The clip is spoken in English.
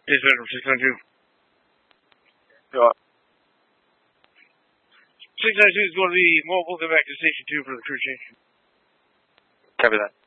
Dispatch 692. Go up. 692 is going to be mobile. Go back to Station 2 for the crew change. Copy that.